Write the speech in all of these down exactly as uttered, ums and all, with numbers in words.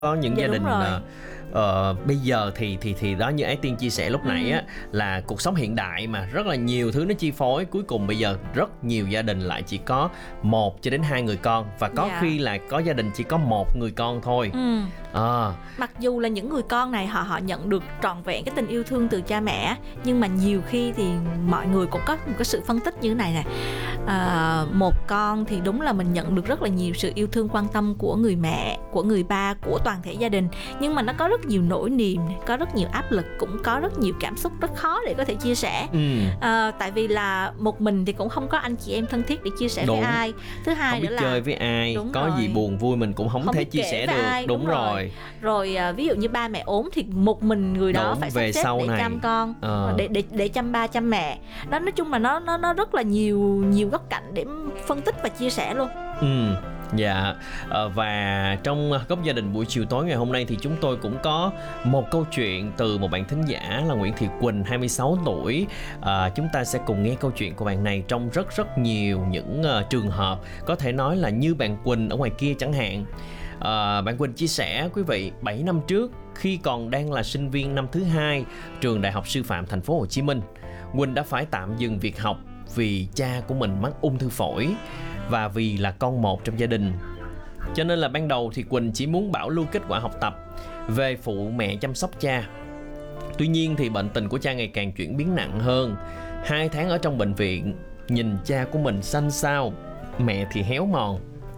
Có những Dạ gia đúng đình rồi. ờ, ờ, bây giờ thì thì thì đó, như Ái Tiên chia sẻ lúc nãy Ừm. á, là cuộc sống hiện đại mà rất là nhiều thứ nó chi phối, cuối cùng bây giờ rất nhiều gia đình lại chỉ có một cho đến hai người con, và có Dạ. khi là có gia đình chỉ có một người con thôi. Ừm. Ờ, Mặc dù là những người con này họ họ nhận được trọn vẹn cái tình yêu thương từ cha mẹ, nhưng mà nhiều khi thì mọi người cũng có một cái sự phân tích như thế này nè. À, một con thì đúng là mình nhận được rất là nhiều sự yêu thương quan tâm của người mẹ, của người ba, của toàn thể gia đình, nhưng mà nó có rất nhiều nỗi niềm, có rất nhiều áp lực, cũng có rất nhiều cảm xúc rất khó để có thể chia sẻ. ừm, À, tại vì là một mình thì cũng không có anh chị em thân thiết để chia sẻ Đúng. với ai. Thứ hai không biết nữa là chơi với ai, Đúng có gì rồi. buồn vui mình cũng không, Không thể biết chia kể sẻ với được. ai, Đúng, đúng rồi. rồi. Rồi à, ví dụ như ba mẹ ốm thì một mình người đó Đúng, phải sắp về xếp sau để này. chăm con, Ờ. để để để chăm ba chăm mẹ. Đó, nói chung là nó nó nó rất là nhiều nhiều góc cạnh để phân tích và chia sẻ luôn. Ừ, dạ. Ờ, và trong góc gia đình buổi chiều tối ngày hôm nay thì chúng tôi cũng có một câu chuyện từ một bạn thính giả là Nguyễn Thị Quỳnh, hai mươi sáu tuổi. Ờ, chúng ta sẽ cùng nghe câu chuyện của bạn này trong rất rất nhiều những uh, trường hợp, có thể nói là như bạn Quỳnh ở ngoài kia chẳng hạn. Ờ, bạn Quỳnh chia sẻ quý vị, bảy năm trước khi còn đang là sinh viên năm thứ hai trường Đại học Sư phạm Thành phố Hồ Chí Minh, Quỳnh đã phải tạm dừng việc học vì cha của mình mắc ung thư phổi và vì là con một trong gia đình. Cho nên là ban đầu thì Quỳnh chỉ muốn bảo lưu kết quả học tập về phụ mẹ chăm sóc cha. Tuy nhiên thì bệnh tình của cha ngày càng chuyển biến nặng hơn. Hai tháng ở trong bệnh viện, nhìn cha của mình xanh xao, mẹ thì héo mòn.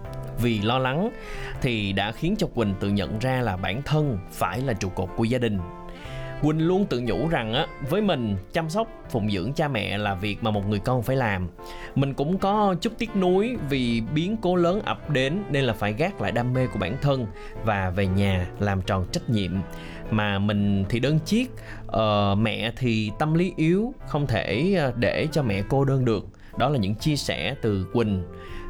Vì lo lắng thì đã khiến cho Quỳnh tự nhận ra là bản thân phải là trụ cột của gia đình. Quỳnh luôn tự nhủ rằng á, với mình chăm sóc phụng dưỡng cha mẹ là việc mà một người con phải làm. Mình cũng có chút tiếc nuối vì biến cố lớn ập đến nên là phải gác lại đam mê của bản thân và về nhà làm tròn trách nhiệm. Mà mình thì đơn chiếc, uh, mẹ thì tâm lý yếu, không thể để cho mẹ cô đơn được. Đó là những chia sẻ từ Quỳnh.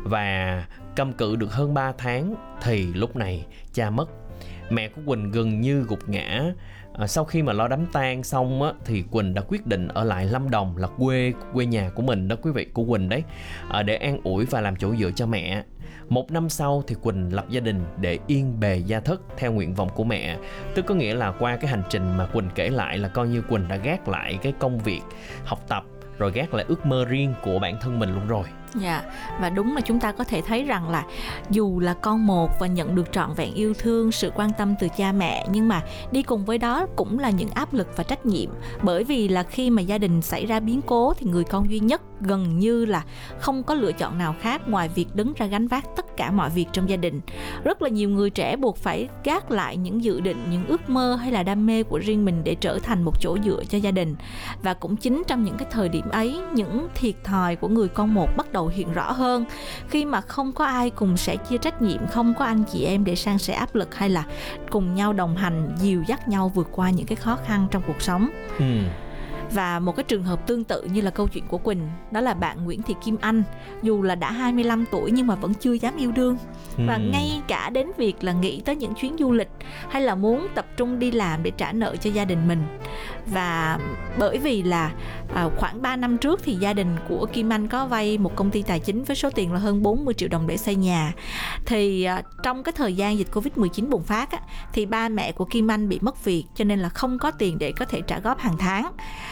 Và câm cự được hơn ba tháng thì lúc này cha mất. Mẹ của Quỳnh gần như gục ngã. À, sau khi mà lo đám tang xong á, thì Quỳnh đã quyết định ở lại Lâm Đồng, là quê quê nhà của mình đó quý vị, của Quỳnh đấy, à, để an ủi và làm chỗ dựa cho mẹ. Một năm sau thì Quỳnh lập gia đình để yên bề gia thất theo nguyện vọng của mẹ. Tức có nghĩa là qua cái hành trình mà Quỳnh kể lại là coi như Quỳnh đã gác lại cái công việc học tập, rồi gác lại ước mơ riêng của bản thân mình luôn rồi. Dạ, và đúng là chúng ta có thể thấy rằng là dù là con một và nhận được trọn vẹn yêu thương, sự quan tâm từ cha mẹ, nhưng mà đi cùng với đó cũng là những áp lực và trách nhiệm. Bởi vì là khi mà gia đình xảy ra biến cố thì người con duy nhất gần như là không có lựa chọn nào khác ngoài việc đứng ra gánh vác tất cả mọi việc trong gia đình. Rất là nhiều người trẻ buộc phải gác lại những dự định, những ước mơ hay là đam mê của riêng mình để trở thành một chỗ dựa cho gia đình. Và cũng chính trong những cái thời điểm ấy, những thiệt thòi của người con một bắt đầu hiện rõ hơn, khi mà không có ai cùng sẻ chia trách nhiệm, không có anh chị em để san sẻ áp lực hay là cùng nhau đồng hành, dìu dắt nhau vượt qua những cái khó khăn trong cuộc sống. Ừ. Và một cái trường hợp tương tự như là câu chuyện của Quỳnh, đó là bạn Nguyễn Thị Kim Anh, dù là đã hai mươi lăm tuổi nhưng mà vẫn chưa dám yêu đương. Và Ừ. ngay cả đến việc là nghĩ tới những chuyến du lịch hay là muốn tập trung đi làm để trả nợ cho gia đình mình. Và bởi vì là à, khoảng ba năm trước thì gia đình của Kim Anh có vay một công ty tài chính với số tiền là hơn bốn mươi triệu đồng để xây nhà. Thì à, trong cái thời gian dịch covid mười chín bùng phát á, thì ba mẹ của Kim Anh bị mất việc, cho nên là không có tiền để có thể trả góp hàng tháng.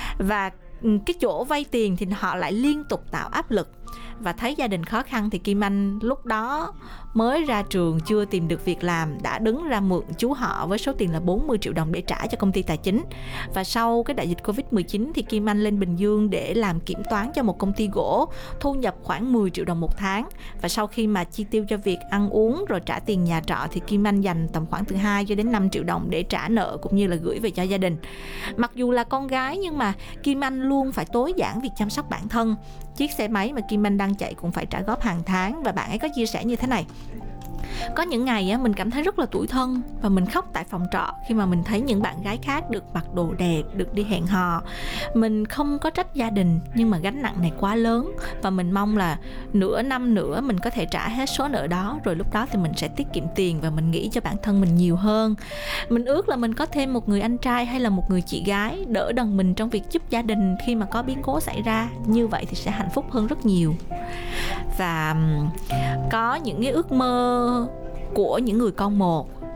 Và cái chỗ vay tiền thì họ lại liên tục tạo áp lực. Và thấy gia đình khó khăn thì Kim Anh lúc đó mới ra trường, chưa tìm được việc làm, đã đứng ra mượn chú họ với số tiền là bốn mươi triệu đồng để trả cho công ty tài chính. Và sau cái đại dịch covid mười chín thì Kim Anh lên Bình Dương để làm kiểm toán cho một công ty gỗ, thu nhập khoảng mười triệu đồng một tháng. Và sau khi mà chi tiêu cho việc ăn uống rồi trả tiền nhà trọ thì Kim Anh dành tầm khoảng từ hai cho đến năm triệu đồng để trả nợ cũng như là gửi về cho gia đình. Mặc dù là con gái nhưng mà Kim Anh luôn phải tối giản việc chăm sóc bản thân. Chiếc xe máy mà Kim Anh đang chạy cũng phải trả góp hàng tháng. Và bạn ấy có chia sẻ như thế này: có những ngày á, mình cảm thấy rất là tủi thân và mình khóc tại phòng trọ khi mà mình thấy những bạn gái khác được mặc đồ đẹp, được đi hẹn hò. Mình không có trách gia đình nhưng mà gánh nặng này quá lớn và mình mong là nửa năm nữa mình có thể trả hết số nợ đó, rồi lúc đó thì mình sẽ tiết kiệm tiền và mình nghĩ cho bản thân mình nhiều hơn. Mình ước là mình có thêm một người anh trai hay là một người chị gái đỡ đần mình trong việc giúp gia đình khi mà có biến cố xảy ra, như vậy thì sẽ hạnh phúc hơn rất nhiều. Và có những cái ước mơ của những người con một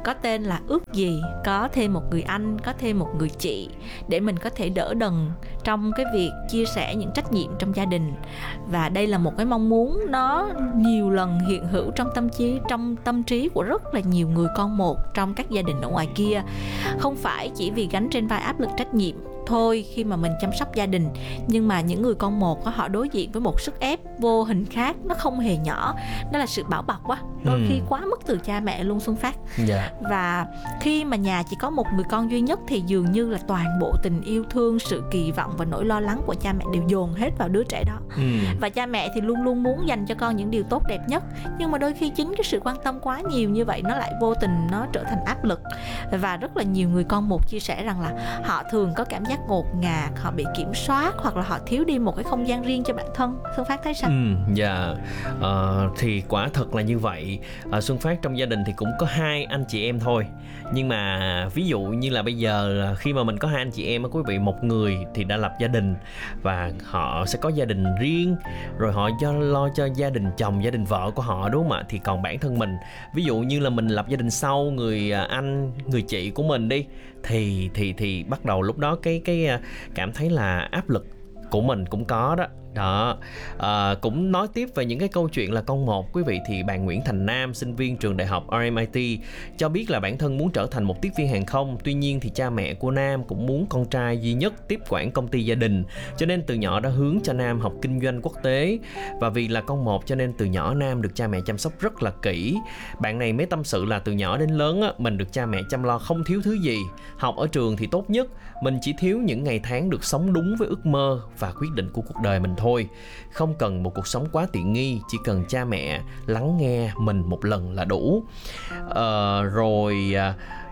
có tên là ước gì có thêm một người anh, có thêm một người chị để mình có thể đỡ đần trong cái việc chia sẻ những trách nhiệm trong gia đình. Và đây là một cái mong muốn nó nhiều lần hiện hữu trong tâm trí trong tâm trí của rất là nhiều người con một trong các gia đình ở ngoài kia. Không phải chỉ vì gánh trên vai áp lực trách nhiệm thôi khi mà mình chăm sóc gia đình, nhưng mà những người con một họ đối diện với một sức ép vô hình khác, nó không hề nhỏ, đó là sự bảo bọc quá, đôi ừ. khi quá mức từ cha mẹ luôn Xuân Phát. yeah. Và khi mà nhà chỉ có một người con duy nhất thì dường như là toàn bộ tình yêu thương, sự kỳ vọng và nỗi lo lắng của cha mẹ đều dồn hết vào đứa trẻ đó. ừ. Và cha mẹ thì luôn luôn muốn dành cho con những điều tốt đẹp nhất, nhưng mà đôi khi chính cái sự quan tâm quá nhiều như vậy nó lại vô tình nó trở thành áp lực. Và rất là nhiều người con một chia sẻ rằng là họ thường có cảm giác ngột ngạt, họ bị kiểm soát, hoặc là họ thiếu đi một cái không gian riêng cho bản thân. Xuân Phát thấy sao? Ừ, dạ, uh, thì quả thật là như vậy. uh, Xuân Phát trong gia đình thì cũng có hai anh chị em thôi, nhưng mà ví dụ như là bây giờ khi mà mình có hai anh chị em, quý vị, một người thì đã lập gia đình và họ sẽ có gia đình riêng, rồi họ do lo cho gia đình chồng, gia đình vợ của họ, đúng không ạ? Thì còn bản thân mình, ví dụ như là mình lập gia đình sau người anh, người chị của mình đi, thì thì thì bắt đầu lúc đó cái cái cảm thấy là áp lực của mình cũng có đó. Đó, à, cũng nói tiếp về những cái câu chuyện là con một, quý vị, thì bạn Nguyễn Thành Nam, sinh viên trường đại học rờ em i tê, cho biết là bản thân muốn trở thành một tiếp viên hàng không. Tuy nhiên thì cha mẹ của Nam cũng muốn con trai duy nhất tiếp quản công ty gia đình, cho nên từ nhỏ đã hướng cho Nam học kinh doanh quốc tế. Và vì là con một cho nên từ nhỏ Nam được cha mẹ chăm sóc rất là kỹ. Bạn này mới tâm sự là từ nhỏ đến lớn á, mình được cha mẹ chăm lo không thiếu thứ gì. Học ở trường thì tốt nhất, mình chỉ thiếu những ngày tháng được sống đúng với ước mơ và quyết định của cuộc đời mình thôi. Không cần một cuộc sống quá tiện nghi, chỉ cần cha mẹ lắng nghe mình một lần là đủ. ờ, Rồi à,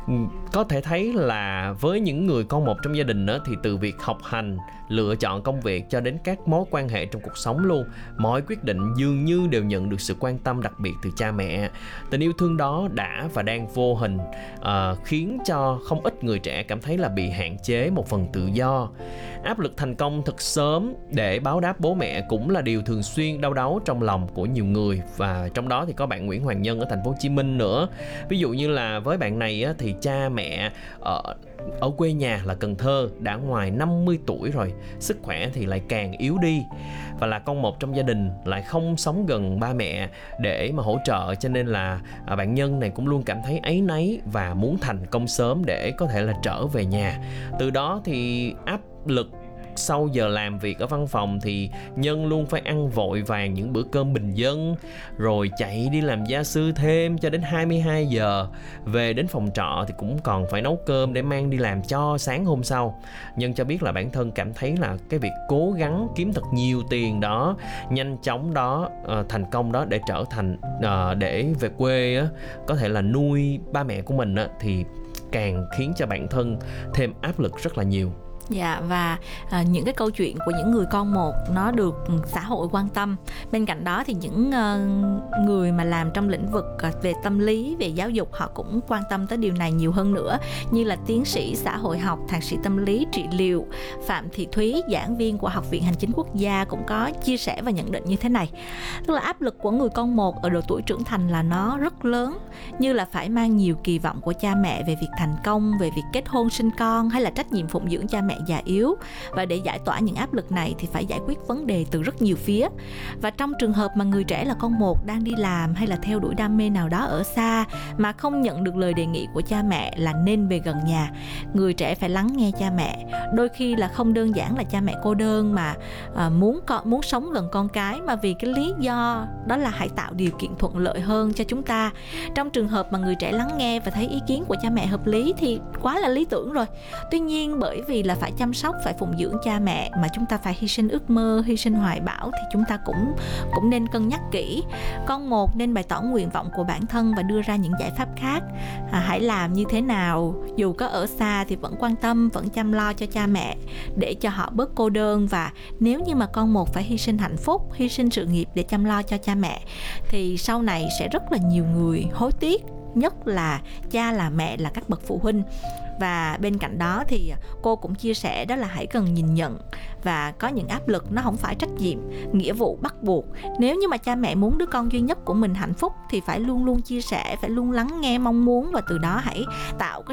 có thể thấy là với những người con một trong gia đình đó, thì từ việc học hành, lựa chọn công việc cho đến các mối quan hệ trong cuộc sống luôn, mọi quyết định dường như đều nhận được sự quan tâm đặc biệt từ cha mẹ. Tình yêu thương đó đã và đang vô hình uh, khiến cho không ít người trẻ cảm thấy là bị hạn chế một phần tự do. Áp lực thành công thật sớm để báo đáp bố mẹ cũng là điều thường xuyên đau đáu trong lòng của nhiều người, và trong đó thì có bạn Nguyễn Hoàng Nhân ở thành phố Hồ Chí Minh nữa. Ví dụ như là với bạn này á, thì cha mẹ ở ở quê nhà là Cần Thơ đã ngoài năm mươi tuổi rồi, sức khỏe thì lại càng yếu đi, và là con một trong gia đình lại không sống gần ba mẹ để mà hỗ trợ, cho nên là à, bạn Nhân này cũng luôn cảm thấy áy náy và muốn thành công sớm để có thể là trở về nhà. Từ đó thì áp lực sau giờ làm việc ở văn phòng thì Nhân luôn phải ăn vội vàng những bữa cơm bình dân, rồi chạy đi làm gia sư thêm cho đến hai mươi hai giờ. Về đến phòng trọ thì cũng còn phải nấu cơm để mang đi làm cho sáng hôm sau. Nhân cho biết là bản thân cảm thấy là cái việc cố gắng kiếm thật nhiều tiền đó, nhanh chóng đó, uh, thành công đó để trở thành uh, để về quê uh, có thể là nuôi ba mẹ của mình uh, thì càng khiến cho bản thân thêm áp lực rất là nhiều. Dạ, và à, những cái câu chuyện của những người con một nó được xã hội quan tâm. Bên cạnh đó thì những uh, người mà làm trong lĩnh vực uh, về tâm lý, về giáo dục, họ cũng quan tâm tới điều này nhiều hơn nữa. Như là tiến sĩ xã hội học, thạc sĩ tâm lý trị liệu Phạm Thị Thúy, giảng viên của Học viện Hành chính Quốc gia, cũng có chia sẻ và nhận định như thế này. Tức là áp lực của người con một ở độ tuổi trưởng thành là nó rất lớn, như là phải mang nhiều kỳ vọng của cha mẹ về việc thành công, về việc kết hôn sinh con, hay là trách nhiệm phụng dưỡng cha mẹ già yếu. Và để giải tỏa những áp lực này thì phải giải quyết vấn đề từ rất nhiều phía. Và trong trường hợp mà người trẻ là con một đang đi làm hay là theo đuổi đam mê nào đó ở xa mà không nhận được lời đề nghị của cha mẹ là nên về gần nhà, người trẻ phải lắng nghe cha mẹ. Đôi khi là không đơn giản là cha mẹ cô đơn mà à, muốn con, muốn sống gần con cái, mà vì cái lý do đó là hãy tạo điều kiện thuận lợi hơn cho chúng ta. Trong trường hợp mà người trẻ lắng nghe và thấy ý kiến của cha mẹ hợp lý thì quá là lý tưởng rồi. Tuy nhiên bởi vì là phải chăm sóc, phải phụng dưỡng cha mẹ mà chúng ta phải hy sinh ước mơ, hy sinh hoài bão, thì chúng ta cũng cũng nên cân nhắc kỹ. Con một nên bày tỏ nguyện vọng của bản thân và đưa ra những giải pháp khác. À, hãy làm như thế nào dù có ở xa thì vẫn quan tâm, vẫn chăm lo cho cha mẹ để cho họ bớt cô đơn. Và nếu như mà con một phải hy sinh hạnh phúc, hy sinh sự nghiệp để chăm lo cho cha mẹ thì sau này sẽ rất là nhiều người hối tiếc nhất là cha, là mẹ, là các bậc phụ huynh. Và bên cạnh đó thì cô cũng chia sẻ đó là hãy cần nhìn nhận và có những áp lực nó không phải trách nhiệm, nghĩa vụ bắt buộc. Nếu như mà cha mẹ muốn đứa con duy nhất của mình hạnh phúc thì phải luôn luôn chia sẻ, phải luôn lắng nghe mong muốn, và từ đó hãy tạo cái